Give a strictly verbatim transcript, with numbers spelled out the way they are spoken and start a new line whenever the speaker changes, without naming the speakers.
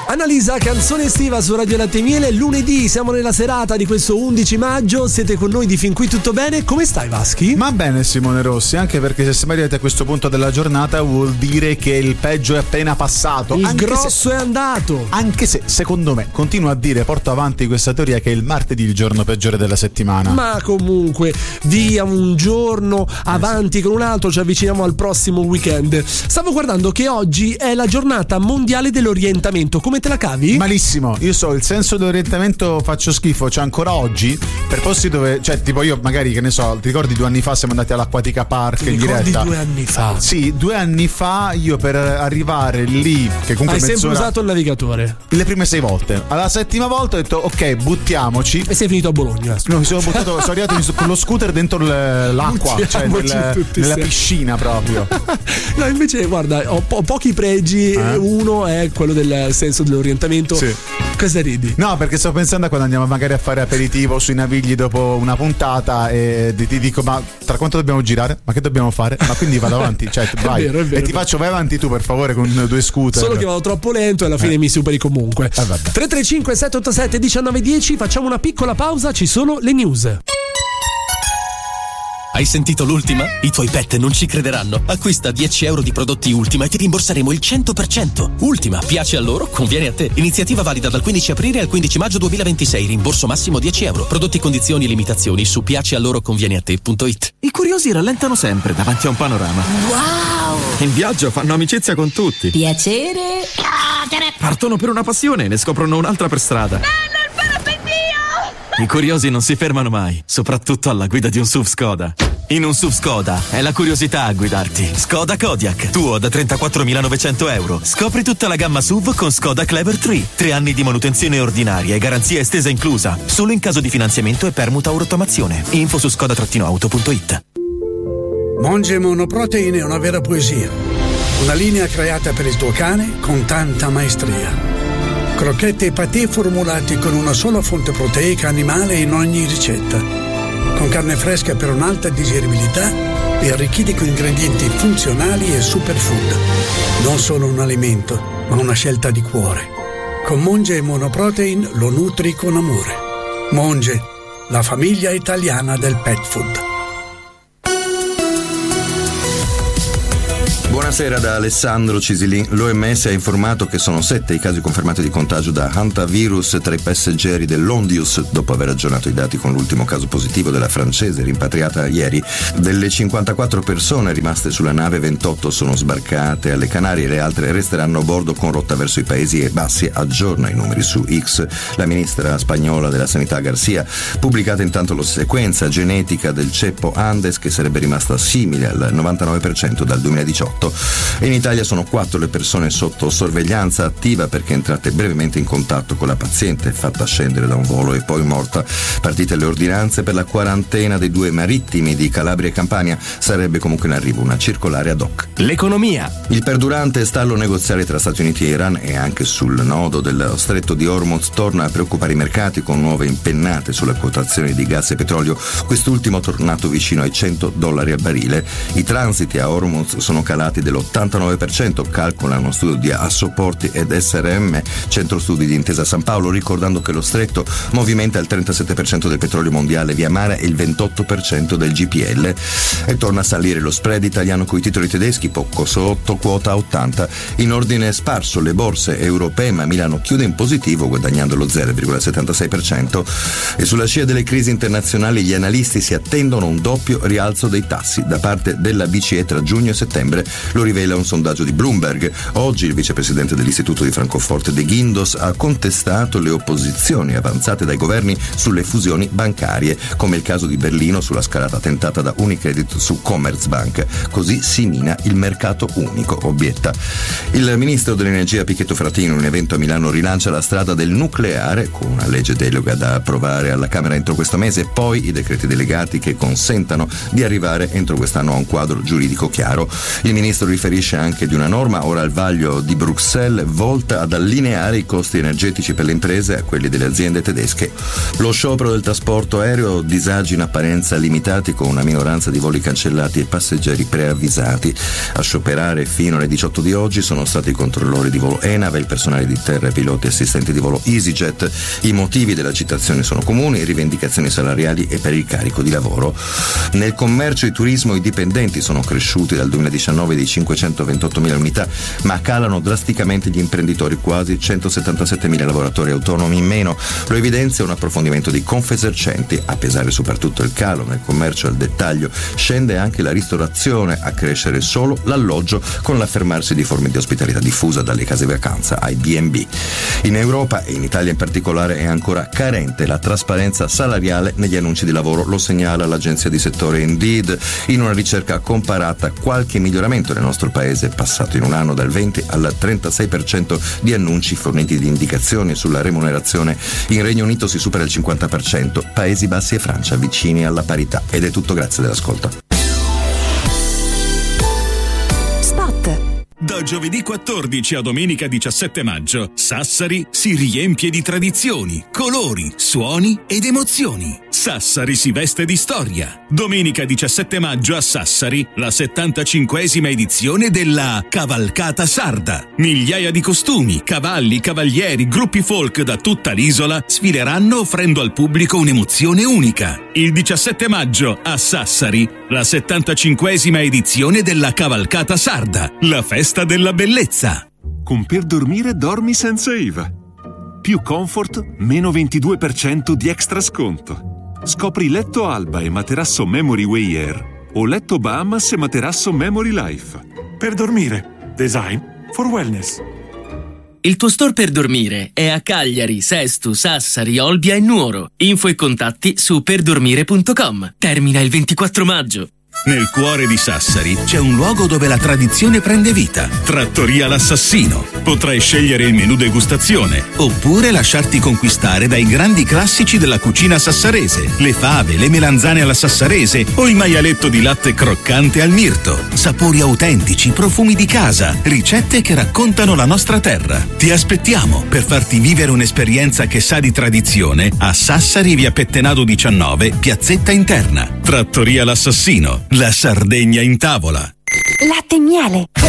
Annalisa, canzone estiva su Radio Latte e Miele. Lunedì siamo nella serata di questo undici maggio. Siete con noi di Fin Qui Tutto Bene. Come stai, Vaschi?
Ma bene, Simone Rossi, anche perché se siamo arrivati a questo punto della giornata vuol dire che il peggio è appena passato.
Il
anche
grosso
se,
è andato.
Anche se, secondo me, continuo a dire, porto avanti questa teoria che il martedì è il giorno peggiore della settimana.
Ma comunque, via un giorno avanti eh sì. con un altro, ci avviciniamo al prossimo weekend. Stavo guardando che oggi è la giornata mondiale dell'orientamento. Come te la cavi?
Malissimo, io so, il senso dell'orientamento faccio schifo, cioè ancora oggi per posti dove, cioè tipo io magari, che ne so, ti ricordi due anni fa siamo andati all'Acquatica Park
ti
in diretta?
due anni fa?
Sì, due anni fa io per arrivare lì, che comunque
hai
mezz'ora,
sempre usato il navigatore?
Le prime sei volte. Alla settima volta ho detto ok, buttiamoci.
E sei finito a Bologna?
No, mi sono buttato, sono arrivato con lo scooter dentro l'acqua, cioè nel, nella piscina proprio.
No, invece guarda, ho, po- pochi pregi, eh? Uno è quello del senso dell'orientamento.
Sì.
Cosa ridi?
No, perché sto pensando a quando andiamo magari a fare aperitivo sui Navigli dopo una puntata e ti dico ma tra quanto dobbiamo girare? Ma che dobbiamo fare? Ma quindi vado avanti, cioè vai.
È vero, è vero,
e ti faccio vai avanti tu per favore con due scooter.
Solo che vado troppo lento e alla fine eh. mi superi comunque.
Eh,
tre tre cinque sette otto sette uno nove uno zero, facciamo una piccola pausa, ci sono le news.
Hai sentito l'ultima? I tuoi pet non ci crederanno. Acquista dieci euro di prodotti Ultima e ti rimborseremo il cento per cento. Ultima, piace a loro, conviene a te. Iniziativa valida dal quindici aprile al quindici maggio duemilaventisei. Rimborso massimo dieci euro. Prodotti, condizioni e limitazioni su piacealoroconvieniate punto it.
I curiosi rallentano sempre davanti a un panorama.
Wow!
In viaggio fanno amicizia con tutti.
Piacere.
Partono per una passione e ne scoprono un'altra per strada.
Bello il parapendio!
I curiosi non si fermano mai, soprattutto alla guida di un S U V Skoda. In un S U V Skoda è la curiosità a guidarti. Skoda Kodiaq, tuo da trentaquattromilanovecento euro. Scopri tutta la gamma S U V con Skoda Clever tre. Tre anni di manutenzione ordinaria e garanzia estesa inclusa. Solo in caso di finanziamento e permuta o rottamazione. Info su skoda auto punto it.
Monge Monoprotein è una vera poesia. Una linea creata per il tuo cane con tanta maestria. Crocchette e patè formulati con una sola fonte proteica animale in ogni ricetta. Con carne fresca per un'alta digeribilità e arricchiti con ingredienti funzionali e superfood. Non solo un alimento, ma una scelta di cuore. Con Monge e Monoprotein lo nutri con amore. Monge, la famiglia italiana del pet food.
Buonasera da Alessandro Cisilin. L'O M S ha informato che sono sette i casi confermati di contagio da hantavirus tra i passeggeri dell'Ondius, dopo aver aggiornato i dati con l'ultimo caso positivo della francese rimpatriata ieri. Delle cinquantaquattro persone rimaste sulla nave, ventotto sono sbarcate alle Canarie e le altre resteranno a bordo con rotta verso i Paesi Bassi. Aggiorna i numeri su X la ministra spagnola della Sanità Garcia. Pubblicata intanto la sequenza genetica del ceppo Andes, che sarebbe rimasta simile al novantanove per cento dal duemiladiciotto. In Italia sono quattro le persone sotto sorveglianza attiva perché entrate brevemente in contatto con la paziente fatta scendere da un volo e poi morta. Partite le ordinanze per la quarantena dei due marittimi di Calabria e Campania. Sarebbe comunque in arrivo una circolare ad hoc.
L'economia.
Il perdurante stallo negoziale tra Stati Uniti e Iran e anche sul nodo del stretto di Hormuz torna a preoccupare i mercati con nuove impennate sulle quotazioni di gas e petrolio, quest'ultimo tornato vicino ai cento dollari al barile. I transiti a Hormuz sono calati dell'ottantanove per cento, calcola uno studio di Assoporti ed S R M, centro studi di Intesa San Paolo, ricordando che lo stretto movimenta il trentasette per cento del petrolio mondiale via mare e il ventotto per cento del G P L. E torna a salire lo spread italiano coi titoli tedeschi, poco sotto quota ottanta. In ordine sparso le borse europee, ma Milano chiude in positivo guadagnando lo zero virgola settantasei per cento. E sulla scia delle crisi internazionali gli analisti si attendono un doppio rialzo dei tassi da parte della B C E tra giugno e settembre. Lo rivela un sondaggio di Bloomberg. Oggi il vicepresidente dell'Istituto di Francoforte De Guindos ha contestato le opposizioni avanzate dai governi sulle fusioni bancarie, come il caso di Berlino sulla scalata tentata da Unicredit su Commerzbank. Così si mina il mercato unico, obietta. Il ministro dell'Energia Pichetto Frattini, in un evento a Milano, rilancia la strada del nucleare con una legge delega da approvare alla Camera entro questo mese e poi i decreti delegati che consentano di arrivare entro quest'anno a un quadro giuridico chiaro. Il ministro riferisce anche di una norma ora al vaglio di Bruxelles volta ad allineare i costi energetici per le imprese a quelli delle aziende tedesche. Lo sciopero del trasporto aereo, disagi in apparenza limitati con una minoranza di voli cancellati e passeggeri preavvisati. A scioperare fino alle diciotto di oggi sono stati i controllori di volo ENAV, il personale di terra e piloti assistenti di volo EasyJet. I motivi della citazione sono comuni: rivendicazioni salariali e per il carico di lavoro. Nel commercio e turismo i dipendenti sono cresciuti dal duemiladiciannove di cinquecentoventottomila unità, ma calano drasticamente gli imprenditori, quasi centosettantasettemila lavoratori autonomi in meno. Lo evidenzia un approfondimento di Confesercenti. A pesare soprattutto il calo nel commercio al dettaglio, scende anche la ristorazione, a crescere solo l'alloggio, con l'affermarsi di forme di ospitalità diffusa dalle case vacanza ai B and B. In Europa e in Italia in particolare è ancora carente la trasparenza salariale negli annunci di lavoro, lo segnala l'agenzia di settore Indeed. In una ricerca comparata, qualche miglioramento nel nostro paese è passato in un anno dal venti al trentasei per cento di annunci forniti di indicazioni sulla remunerazione. In Regno Unito si supera il cinquanta per cento, Paesi Bassi e Francia vicini alla parità. Ed è tutto, grazie dell'ascolto.
Da giovedì quattordici a domenica diciassette maggio, Sassari si riempie di tradizioni, colori, suoni ed emozioni. Sassari si veste di storia. Domenica diciassette maggio a Sassari, la settantacinquesima edizione della Cavalcata Sarda. Migliaia di costumi, cavalli, cavalieri, gruppi folk da tutta l'isola sfileranno offrendo al pubblico un'emozione unica. Il diciassette maggio a Sassari, la settantacinquesima edizione della Cavalcata Sarda, la festa della bellezza.
Con Per Dormire dormi senza I V A. Più comfort, meno ventidue per cento di extra sconto. Scopri letto Alba e materasso Memory Way Air o letto Bahamas e materasso Memory Life.
Per Dormire, design for wellness.
Il tuo store Per Dormire è a Cagliari, Sesto, Sassari, Olbia e Nuoro. Info e contatti su perdormire punto com. Termina il ventiquattro maggio.
Nel cuore di Sassari c'è un luogo dove la tradizione prende vita. Trattoria L'Assassino. Potrai scegliere il menù degustazione oppure lasciarti conquistare dai grandi classici della cucina sassarese: le fave, le melanzane alla sassarese o il maialetto di latte croccante al mirto. Sapori autentici, profumi di casa, ricette che raccontano la nostra terra. Ti aspettiamo per farti vivere un'esperienza che sa di tradizione a Sassari, via Pettenado diciannove, piazzetta interna. Trattoria L'Assassino. La Sardegna in tavola.
Latte e miele.